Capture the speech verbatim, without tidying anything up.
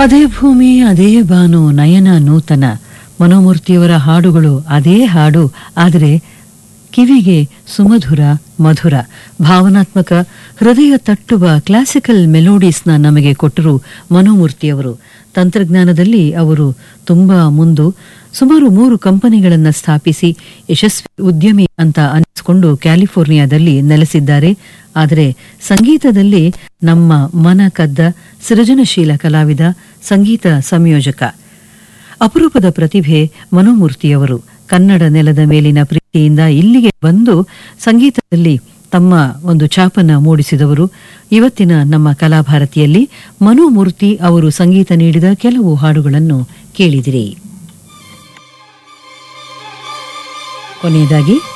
ಅದೇ ಭೂಮಿ ಅದೇ ಬಾನು ನಯನ ನೂತನ. ಮನೋಮೂರ್ತಿಯವರ ಹಾಡುಗಳು ಅದೇ ಹಾಡು, ಆದರೆ ಕಿವಿಗೆ ಸುಮಧುರ ಮಧುರ ಭಾವನಾತ್ಮಕ ಹೃದಯ ತಟ್ಟುವ ಕ್ಲಾಸಿಕಲ್ ಮೆಲೋಡೀಸ್ನ ನಮಗೆ ಕೊಟ್ಟರು ಮನೋಮೂರ್ತಿಯವರು. ತಂತ್ರಜ್ಞಾನದಲ್ಲಿ ಅವರು ತುಂಬಾ ಮುಂದು. ಸುಮಾರು ಮೂರು ಕಂಪನಿಗಳನ್ನು ಸ್ಥಾಪಿಸಿ ಯಶಸ್ವಿ ಉದ್ಯಮಿ ಅಂತ ಅನಿಸಿಕೊಂಡು ಕ್ಯಾಲಿಫೋರ್ನಿಯಾದಲ್ಲಿ ನೆಲೆಸಿದ್ದಾರೆ. ಆದರೆ ಸಂಗೀತದಲ್ಲಿ ನಮ್ಮ ಮನ ಕದ್ದ ಸೃಜನಶೀಲ ಕಲಾವಿದ, ಸಂಗೀತ ಸಂಯೋಜಕ, ಅಪರೂಪದ ಪ್ರತಿಭೆ ಮನೋಮೂರ್ತಿಯವರು. ಕನ್ನಡ ನೆಲದ ಮೇಲಿನ ಪ್ರೀತಿಯಿಂದ ಇಲ್ಲಿಗೆ ಬಂದು ಸಂಗೀತದಲ್ಲಿ ತಮ್ಮ ಒಂದು ಛಾಪನ್ನ ಮೂಡಿಸಿದವರು. ಇವತ್ತಿನ ನಮ್ಮ ಕಲಾಭಾರತಿಯಲ್ಲಿ ಮನೋಮೂರ್ತಿ ಅವರು ಸಂಗೀತ ನೀಡಿದ ಕೆಲವು ಹಾಡುಗಳನ್ನು ಕೇಳಿದಿರಿ. ಕೊನೆಯದಾಗಿ